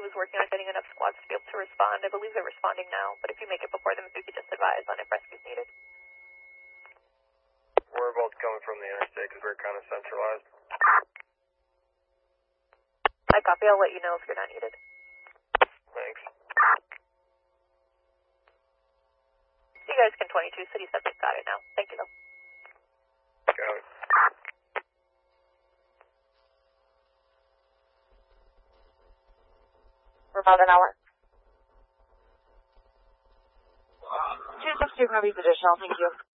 was working on getting enough squads to be able to respond. I believe they're responding now, but if you make it before them, if you could just advise on if rescue is needed. We're both coming from the interstate because we're kind of centralized. I copy. I'll let you know if you're not needed. Thanks. You guys can 22, city subject got it now. Thank you, though. Got it. For about an hour. 262 copies additional, thank you.